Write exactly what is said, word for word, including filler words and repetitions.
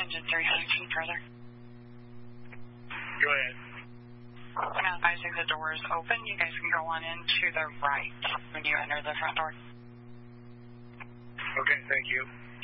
engine three hundred feet further. Go ahead. I'm advising the door is open. You guys can go on in to the right when you enter the front door. Okay, thank you.